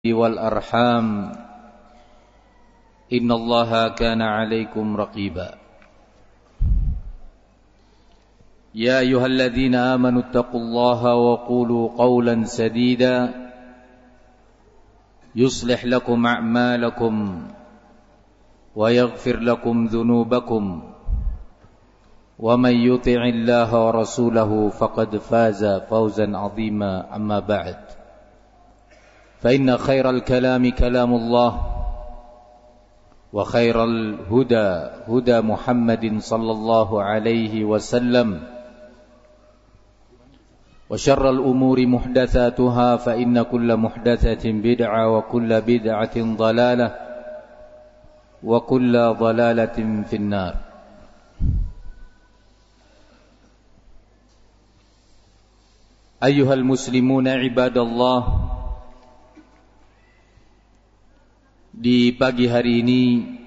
والأرحام إن الله كان عليكم رقيبا يا أيها الذين آمنوا اتقوا الله وقولوا قولا سديدا يصلح لكم أعمالكم ويغفر لكم ذنوبكم ومن يطع الله ورسوله فقد فاز فوزا عظيما أما بعد فإن خير الكلام كلام الله وخير الهدى هدى محمد صلى الله عليه وسلم وشر الأمور محدثاتها فإن كل محدثة بدعة وكل بدعة ضلالة وكل ضلالة في النار. أيها المسلمون عباد الله, di pagi hari ini